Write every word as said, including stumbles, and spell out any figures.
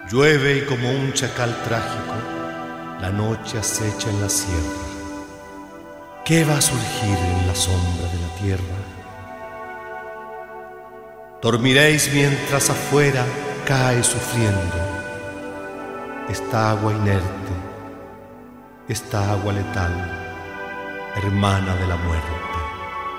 Llueve y como un chacal trágico, la noche acecha en la sierra. ¿Qué va a surgir en la sombra de la tierra? Dormiréis mientras afuera cae sufriendo esta agua inerte, esta agua letal, hermana de la muerte.